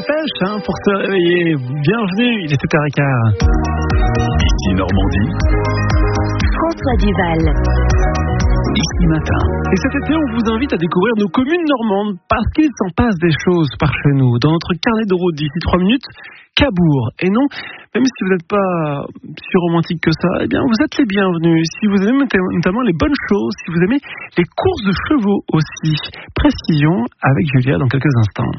la pêche pour se réveiller. Bienvenue, il est 7h15. Ici Normandie. François Duval. Ici Matin. Et cet été, on vous invite à découvrir nos communes normandes parce qu'il s'en passe des choses par chez nous. Dans notre carnet de route d'ici 3 minutes, Cabourg. Et non, même si vous n'êtes pas si romantique que ça, eh bien, vous êtes les bienvenus. Si vous aimez notamment les bonnes choses, si vous aimez les courses de chevaux aussi. Précision avec Julia dans quelques instants.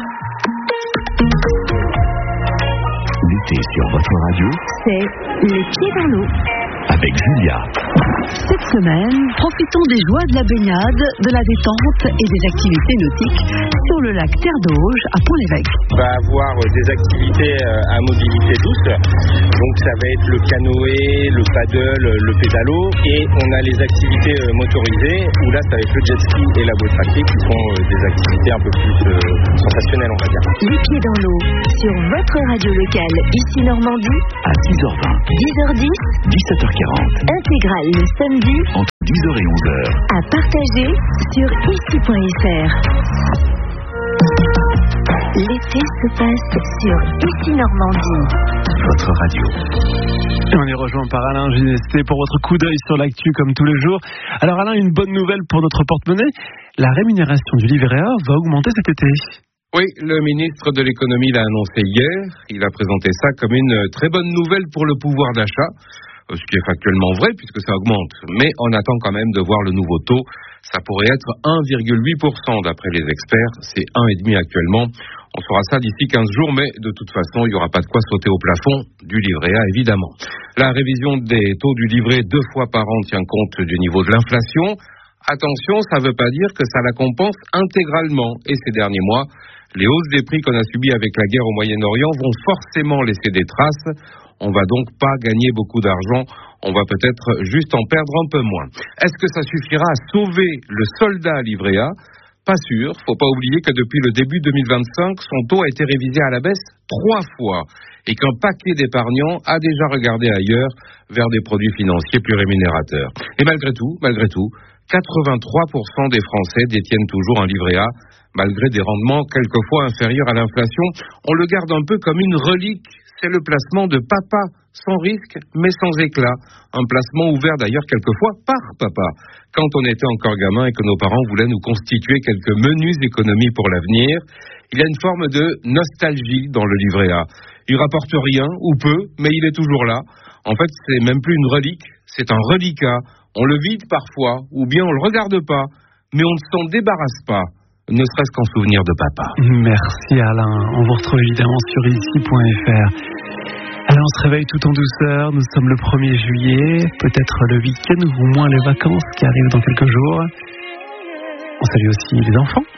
L'été sur votre radio, C'est les pieds dans l'eau. avec Julia. Cette semaine, profitons des joies de la baignade, de la détente et des activités nautiques sur le lac Terre d'Auge à Pont-l'Évêque. On va avoir des activités à mobilité douce, donc ça va être le canoë, le paddle, le pédalo, et on a les activités motorisées, où là ça va être le jet ski et la boat tracking qui sont des activités un peu plus sensationnelles, on va dire. Les pieds dans l'eau sur votre radio locale, ici Normandie, À 6h20, 10h10, 17h40, intégrale le samedi, entre 10h et 11h. à partager sur ici.fr. L'été se passe sur Ici Normandie. Votre radio. Et on est rejoint par Alain Ginesté pour votre coup d'œil sur l'actu comme tous les jours. Alors Alain, une bonne nouvelle pour notre porte-monnaie. La rémunération du livret A va augmenter cet été. Oui, le ministre de l'économie l'a annoncé hier. Il a présenté ça comme une très bonne nouvelle pour le pouvoir d'achat, ce qui est factuellement vrai puisque ça augmente. Mais on attend quand même de voir le nouveau taux. Ça pourrait être 1,8% d'après les experts. C'est 1,5% actuellement. On saura ça d'ici 15 jours, mais de toute façon, il n'y aura pas de quoi sauter au plafond du livret A, évidemment. La révision des taux du livret 2 fois par an tient compte du niveau de l'inflation. Attention, ça ne veut pas dire que ça la compense intégralement. Et ces derniers mois, les hausses des prix qu'on a subies avec la guerre au Moyen-Orient vont forcément laisser des traces. On va donc pas gagner beaucoup d'argent. On va peut-être juste en perdre un peu moins. Est-ce que ça suffira à sauver le soldat livret A ? Pas sûr. Faut pas oublier que depuis le début 2025, son taux a été révisé à la baisse 3 fois et qu'un paquet d'épargnants a déjà regardé ailleurs vers des produits financiers plus rémunérateurs. Et malgré tout, 83% des Français détiennent toujours un livret A, malgré des rendements quelquefois inférieurs à l'inflation. On le garde un peu comme une relique. C'est le placement de papa, sans risque, mais sans éclat. Un placement ouvert d'ailleurs quelquefois par papa, quand on était encore gamin et que nos parents voulaient nous constituer quelques menus économies pour l'avenir. Il y a une forme de nostalgie dans le livret A. Il rapporte rien, ou peu, mais il est toujours là. En fait, c'est même plus une relique, c'est un reliquat. On le vide parfois, ou bien on le regarde pas, mais on ne s'en débarrasse pas, ne serait-ce qu'en souvenir de papa. Merci Alain. On vous retrouve évidemment sur ici.fr. Alors on se réveille tout en douceur. Nous sommes le 1er juillet, peut-être le week-end ou au moins les vacances qui arrivent dans quelques jours. On salue aussi les enfants